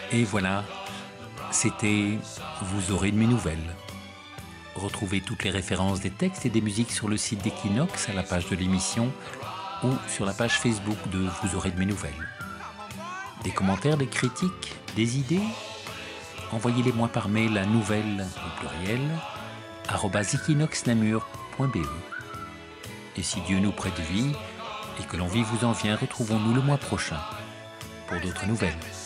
Et voilà, c'était Vous aurez de mes nouvelles. Retrouvez toutes les références des textes et des musiques sur le site d'Equinox à la page de l'émission ou sur la page Facebook de Vous aurez de mes nouvelles. Des commentaires, des critiques, des idées? Envoyez-les-moi par mail à nouvelles au pluriel @equinoxnamur.be. Et si Dieu nous prête vie et que l'envie vous en vient, retrouvons-nous le mois prochain pour d'autres nouvelles.